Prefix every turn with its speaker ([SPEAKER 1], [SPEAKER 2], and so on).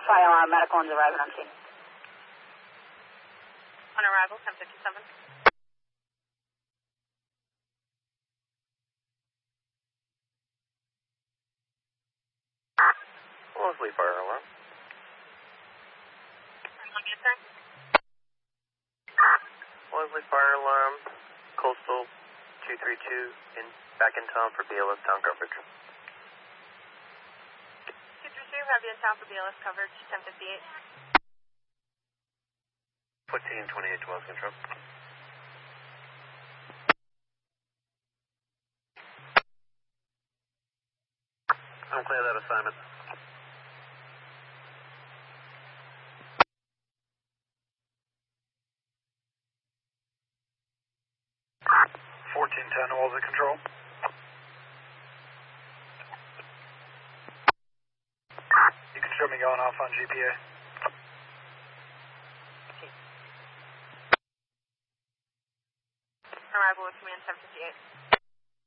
[SPEAKER 1] fire alarm, medical is arriving on scene.
[SPEAKER 2] On arrival, 1057.
[SPEAKER 3] Wellesley fire alarm. Wellesley fire alarm, coastal 232, back in town for BLS town coverage.
[SPEAKER 2] 232, have you in town for BLS coverage, 1058.
[SPEAKER 3] 1428 control. I'm clear that assignment. 1410 Wellesley control. You can show me going off on GPA.
[SPEAKER 2] Arrival with command 1058.